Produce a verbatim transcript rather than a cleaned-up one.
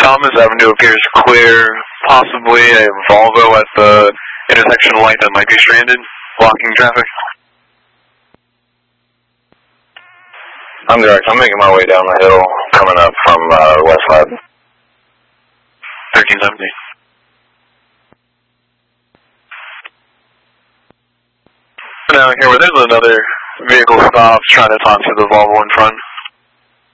Thomas Avenue appears clear. Possibly a Volvo at the intersection light that might be stranded, blocking traffic. I'm direct. I'm making my way down the hill, coming up from uh, the west side. thirteen seventy. Now here where there's another vehicle stops trying to talk to the Volvo in front.